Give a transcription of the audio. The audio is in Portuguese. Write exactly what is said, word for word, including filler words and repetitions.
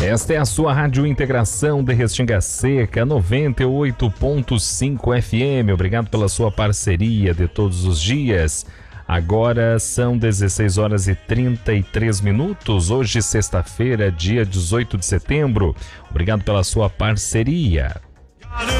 Esta é a sua Rádio Integração de Restinga Seca, noventa e oito ponto cinco F M. Obrigado pela sua parceria de todos os dias. Agora são dezesseis horas e trinta e três minutos. Hoje, sexta-feira, dia dezoito de setembro. Obrigado pela sua parceria.